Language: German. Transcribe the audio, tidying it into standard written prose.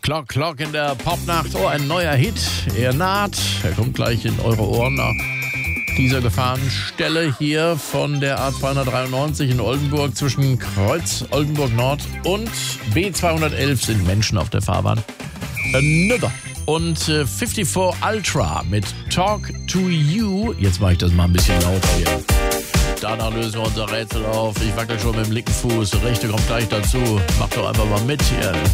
Clock in der Popnacht. Oh, ein neuer Hit. Er naht. Er kommt gleich in eure Ohren nach dieser Gefahrenstelle hier von der A293 in Oldenburg. Zwischen Kreuz Oldenburg Nord und B211 sind Menschen auf der Fahrbahn. Another. Und 54 Ultra mit Talk to You. Jetzt mache ich das mal ein bisschen lauter hier. Danach lösen wir unser Rätsel auf. Ich wackel schon mit dem linken Fuß. Der rechte kommt gleich dazu. Macht doch einfach mal mit hier.